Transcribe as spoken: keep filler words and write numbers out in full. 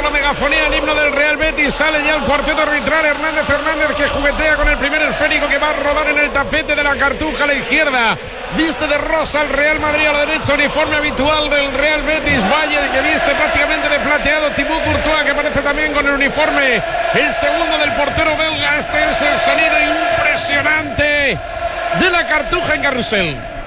la megafonía, el himno del Real Betis. Sale ya el cuarteto arbitral. Hernández Hernández, que juguetea con el primer esférico que va a rodar en el tapete de la Cartuja a la izquierda. Viste de rosa el Real Madrid a la derecha, uniforme habitual del Real Betis. Valle, que viste prácticamente de plateado. Thibaut Courtois, que aparece también con el uniforme, el segundo del portero belga. Este es el sonido impresionante de la Cartuja en Carrusel.